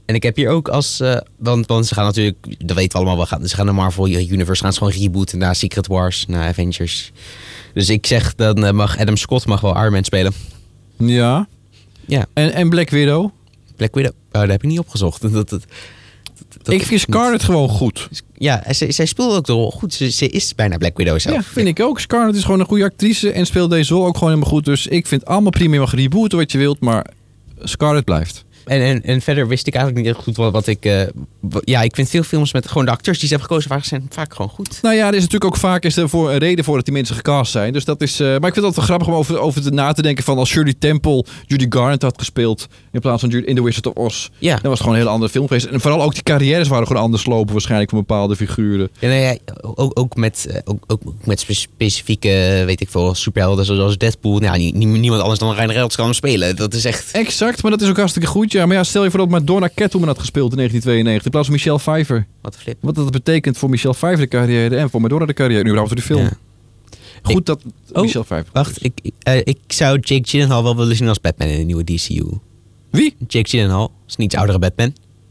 En ik heb hier ook als... want ze gaan natuurlijk... Dat weten we allemaal. Ze gaan de Marvel Universe gaan ze gewoon rebooten. Na Secret Wars. Na Avengers. Dus ik zeg... Dan mag Adam Scott wel Iron Man spelen. Ja. En Black Widow? Black Widow? Oh, dat heb ik niet opgezocht. Ik vind Scarlett gewoon goed. Ja, zij speelt ook de rol goed. Ze is bijna Black Widow zelf. Ja, vind ik ook. Scarlett is gewoon een goede actrice en speelt deze rol ook gewoon helemaal goed. Dus ik vind allemaal prima. Je mag rebooten wat je wilt, maar Scarlett blijft. En verder wist ik eigenlijk niet echt goed wat ik... ik vind veel films met gewoon de acteurs die ze hebben gekozen zijn vaak gewoon goed. Nou ja, er is natuurlijk ook vaak een reden voor dat die mensen gecast zijn. Dus dat is... maar ik vind het altijd grappig om over na te denken van als Shirley Temple Judy Garland had gespeeld in plaats van in The Wizard of Oz. Ja. Dan was het gewoon een hele andere film geweest. En vooral ook die carrières waren gewoon anders lopen waarschijnlijk van bepaalde figuren. Ja, ook met specifieke, weet ik veel, superhelden zoals Deadpool. Nou, niemand anders dan Ryan Reynolds kan hem spelen. Dat is echt... Exact, maar dat is ook hartstikke goed. Ja, maar ja, stel je voor dat Madonna Catwoman had gespeeld in 1992 in plaats van Michelle Pfeiffer. Wat een flip. Wat dat betekent voor Michelle Pfeiffer de carrière en voor Madonna de carrière. Nu überhaupt voor de film. Ja. Goed dat Michelle Pfeiffer. Wacht, ik zou Jake Gyllenhaal wel willen zien als Batman in de nieuwe DCU. Wie? Jake Gyllenhaal. Is een iets oudere Batman.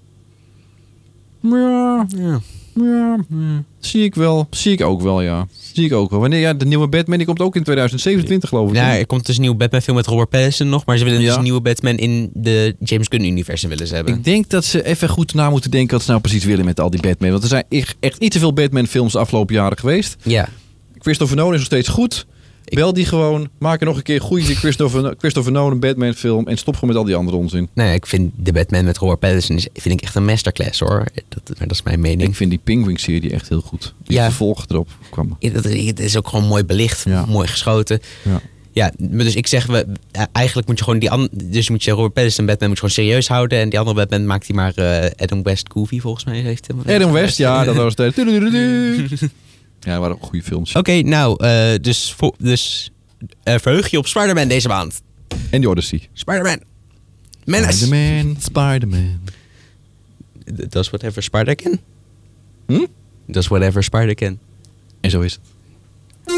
Ja. Zie ik wel. Zie ik ook wel, ja. Zie ik ook wel. Wanneer, ja, de nieuwe Batman die komt ook in 2027, geloof ik. Ja, er komt dus een nieuwe Batman film met Robert Pattinson nog. Maar ze willen dus een nieuwe Batman in de James Gunn-universum willen ze hebben. Ik denk dat ze even goed na moeten denken wat ze nou precies willen met al die Batman. Want er zijn echt niet te veel Batman-films de afgelopen jaren geweest. Ja. Christopher Nolan is nog steeds goed. Bel die gewoon. Maak er nog een keer een goede Christopher Nolan Batman-film. En stop gewoon met al die andere onzin. Nee, ik vind de Batman met Robert Pattinson vind ik echt een masterclass, hoor. Dat is mijn mening. Ik vind die Penguin-serie echt heel goed. Die vervolg erop kwam. Het is ook gewoon mooi belicht. Ja. Mooi geschoten. Ja. Ja, dus ik zeg, eigenlijk moet je gewoon dus moet je Robert Pattinson Batman moet je gewoon serieus houden. En die andere Batman maakt hij maar Adam West Goofy, volgens mij. Heeft hem. Adam West, ja, dat was het. Ja, dat waren ook goede films. Oké, nou, dus verheug je op Spider-Man deze maand. En die Odyssey. Spider-Man. Menace. Spider-Man. Does whatever Spider can. Does whatever Spider can. En zo is het.